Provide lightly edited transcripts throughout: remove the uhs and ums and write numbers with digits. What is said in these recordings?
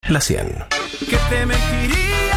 La 100. Que te mentiría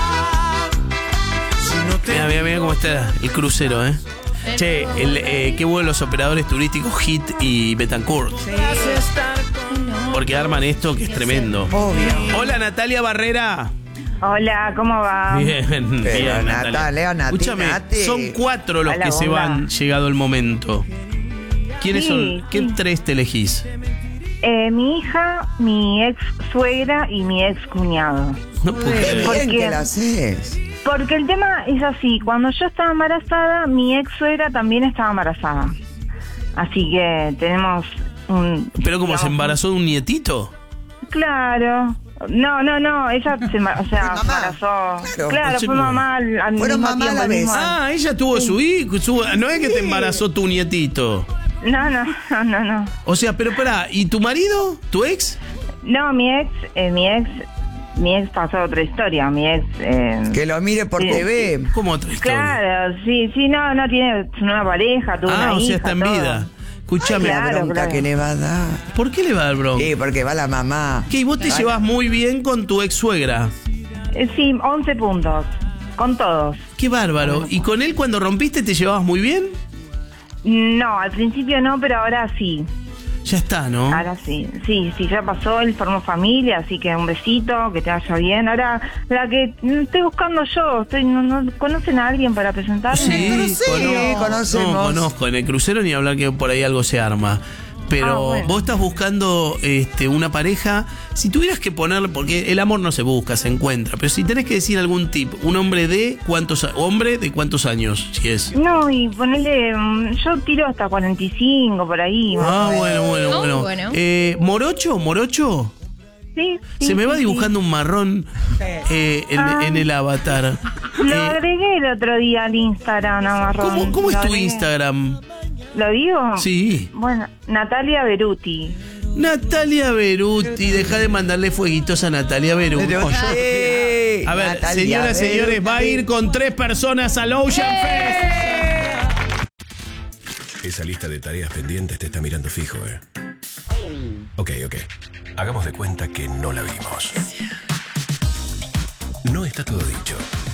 si no te... Mira cómo está el crucero, ¿eh? Che, qué bueno los operadores turísticos Hit y Betancourt. Porque arman esto que es tremendo. Obvio. Hola, Natalia Barrera. Hola, ¿cómo va? Bien, Pero bien, Natalia, Escúchame, son 4 los Hola, que se hola. van llegado el momento. ¿Quiénes Sí, son? ¿Qué sí. 3 te elegís? Mi hija, mi ex suegra y mi ex cuñado. No puedo Qué creer. ¿Por bien qué? que la haces. Porque el tema es así, cuando yo estaba embarazada, mi ex suegra también estaba embarazada. Así que tenemos un... ¿Pero como se digamos, embarazó de un nietito? Claro. No, ella se embarazó. Fue mamá. Claro, Claro, fue mamá al Fueron mismo mamá a tiempo, la al mismo vez. año. Ah, ella tuvo su hijo. No es que te embarazó tu nietito. No. O sea, pero pará, ¿y tu marido? ¿Tu ex? No, mi ex pasó otra historia. Mi ex... Que lo mire por Sí. TV. ¿Cómo otra historia? Claro, sí, no tiene su nueva pareja, tuvo una O sea, hija, está en todo. vida. Escúchame, Claro, La bronca claro. que le va a dar. ¿por qué le va a dar bronca? Sí, porque va la mamá. ¿Qué? ¿Y vos te llevas muy bien con tu ex suegra? Sí, 11 puntos, con todos. Qué bárbaro. ¿Y con él cuando rompiste te llevabas muy bien? No, al principio no, pero ahora sí. Ya está, ¿no? Ahora sí, ya pasó, él formó familia, así que un besito, que te vaya bien. Ahora, la que estoy buscando yo, no ¿conocen a alguien para presentarme? Sí, conocemos. No, conozco. En el crucero ni hablar que por ahí algo se arma. Pero bueno. vos estás buscando una pareja. Si tuvieras que ponerle, porque el amor no se busca, se encuentra. Pero si tenés que decir algún tip, un hombre de cuántos años, si es. No, y ponerle, yo tiro hasta 45 por ahí. Ah, bueno. bueno. ¿Morocho? Sí, Se me va sí. dibujando un marrón en el avatar. Lo agregué el otro día al Instagram a Marrón. ¿Cómo es Lo tu agregué. Instagram? ¿Lo digo? Sí. Bueno, Natalia Beruti. Natalia Beruti, deja de mandarle fueguitos a Natalia Beruti. Sí. A ver, Natalia señoras y señores, Beruti. va a ir con 3 personas al Ocean Fest. Esa lista de tareas pendientes te está mirando fijo, ¿eh? Ok. Hagamos de cuenta que no la vimos. No está todo dicho.